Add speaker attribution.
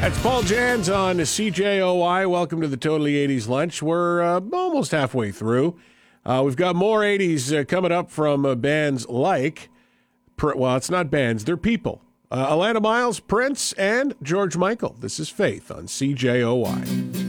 Speaker 1: That's Paul Jans on CJOI. Welcome to the Totally 80s Lunch. We're almost halfway through. We've got more 80s coming up from bands like, well, it's not bands, they're people. Alannah Myles, Prince, and George Michael. This is Faith on CJOI.